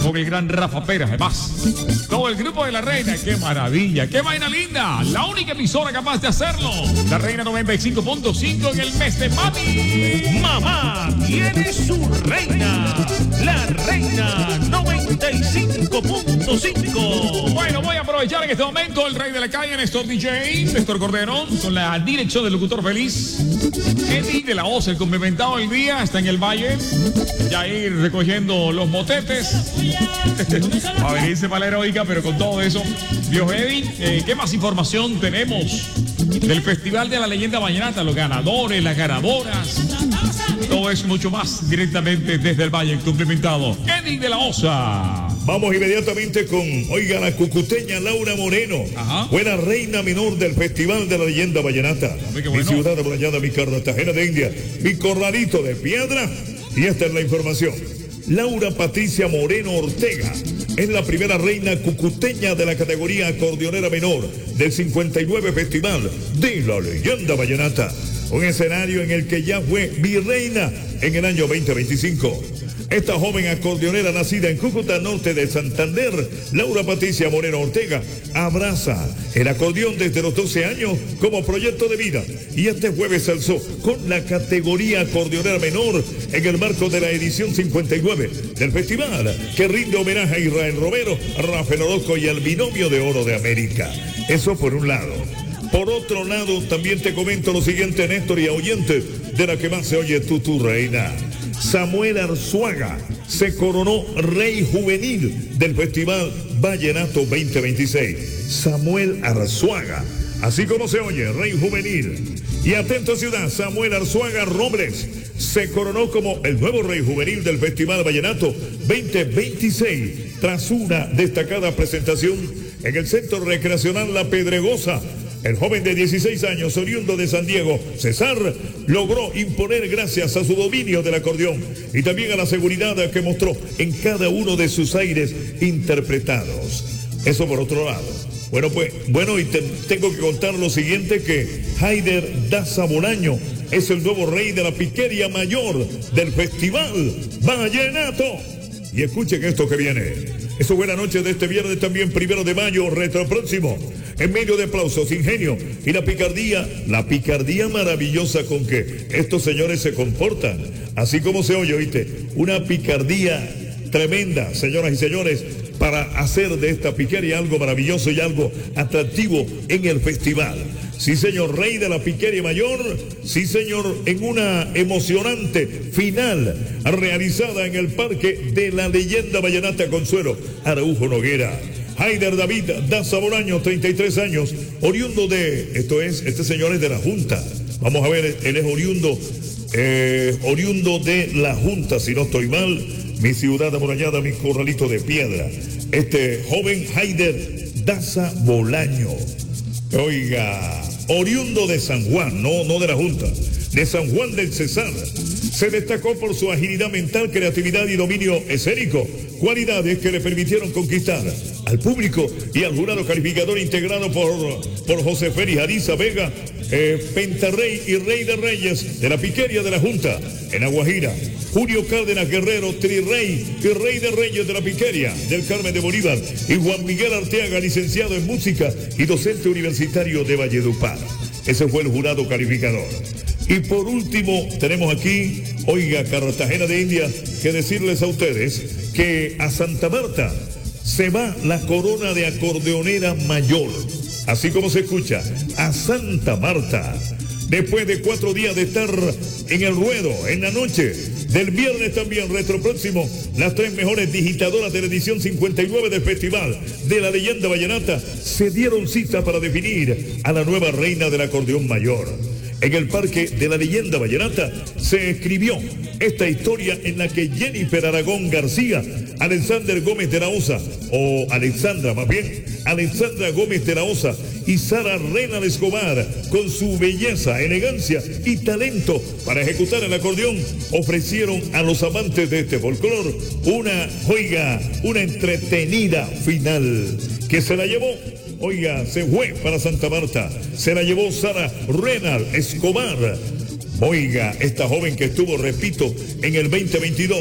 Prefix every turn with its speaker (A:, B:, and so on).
A: con el gran Rafa Pérez, además. Todo el grupo de La Reina, qué maravilla, qué vaina linda. La única emisora capaz de hacerlo. La Reina 95.5 en el mes de mami.
B: Mamá tiene su reina. La Reina 95.5.
A: Bueno, voy a aprovechar en este momento el rey de la calle, Néstor DJ, Néstor Cordero, con la dirección del locutor feliz. Eddie de la Osa, el complementado del día, está en el valle. Ya ir recogiendo los motetes. Va a venirse para la heroica, pero con todo eso, Dios Eddie, ¿qué más información tenemos del Festival de la Leyenda Vallenata? Los ganadores, las ganadoras, todo eso mucho más directamente desde el valle, complementado. Eddie de la Osa.
C: Vamos inmediatamente con, oiga, la cucuteña Laura Moreno.
A: Ajá.
C: Buena reina menor del Festival de la Leyenda Vallenata.
A: Bueno.
C: Mi ciudad amurallada, mi Cartagena de India, mi corralito de piedra. Y esta es la información. Laura Patricia Moreno Ortega es la primera reina cucuteña de la categoría acordeonera menor del 59 Festival de la Leyenda Vallenata. Un escenario en el que ya fue virreina en el año 2025. Esta joven acordeonera nacida en Cúcuta Norte de Santander, Laura Patricia Moreno Ortega, abraza el acordeón desde los 12 años como proyecto de vida y este jueves se alzó con la categoría acordeonera menor en el marco de la edición 59 del festival que rinde homenaje a Israel Romero, Rafael Orozco y al binomio de oro de América. Eso por un lado. Por otro lado, también te comento lo siguiente, Néstor y oyente, de la que más se oye tu reina. Samuel Arzuaga se coronó rey juvenil del Festival Vallenato 2026. Samuel Arzuaga, así como se oye, rey juvenil. Y atento ciudad, Samuel Arzuaga Robles se coronó como el nuevo rey juvenil del Festival Vallenato 2026 tras una destacada presentación en el Centro Recreacional La Pedregosa. El joven de 16 años, oriundo de San Diego, César, logró imponer gracias a su dominio del acordeón y también a la seguridad que mostró en cada uno de sus aires interpretados. Eso por otro lado. Bueno, y tengo que contar lo siguiente, que Haider Daza Bolaño es el nuevo rey de la piquería mayor del Festival Vallenato. Y escuchen esto que viene. Eso fue la noche de este viernes también, 1 de mayo, retro próximo. En medio de aplausos, ingenio y la picardía maravillosa con que estos señores se comportan. Así como se oye, oíste, una picardía tremenda, señoras y señores, para hacer de esta piquería algo maravilloso y algo atractivo en el festival. Sí, señor, rey de la piquería mayor. Sí, señor, en una emocionante final realizada en el Parque de la Leyenda Vallenata Consuelo Araujo Noguera. Haider David Daza Bolaño, 33 años, oriundo de, este señor es de la Junta. Vamos a ver, él es oriundo de la Junta, si no estoy mal, mi ciudad amurallada, mi corralito de piedra. Este joven Haider Daza Bolaño, oiga, oriundo de San Juan, no de la Junta, de San Juan del Cesar. Se destacó por su agilidad mental, creatividad y dominio escénico, cualidades que le permitieron conquistar al público y al jurado calificador integrado por José Félix Ariza Vega, Pentarrey y Rey de Reyes de la Piquería de la Junta en La Guajira, Julio Cárdenas Guerrero, Trirrey y Rey de Reyes de la Piquería del Carmen de Bolívar, y Juan Miguel Arteaga, licenciado en música y docente universitario de Valledupar. Ese fue el jurado calificador. Y por último, tenemos aquí, oiga, Cartagena de India, que decirles a ustedes que a Santa Marta se va la corona de acordeonera mayor. Así como se escucha, a Santa Marta. Después de 4 días de estar en el ruedo, en la noche del viernes también, retro próximo, las 3 mejores digitadoras de la edición 59 del Festival de la Leyenda Vallenata se dieron cita para definir a la nueva reina del acordeón mayor. En el Parque de la Leyenda Vallenata se escribió esta historia en la que Jennifer Aragón García, Alexander Gómez de la Osa, o Alexandra más bien, Alexandra Gómez de la Osa y Sara Renal Escobar, con su belleza, elegancia y talento para ejecutar el acordeón, ofrecieron a los amantes de este folclor una entretenida final que se la llevó. Oiga, se fue para Santa Marta, se la llevó Sara Renal Escobar. Oiga, esta joven que estuvo, repito, en el 2022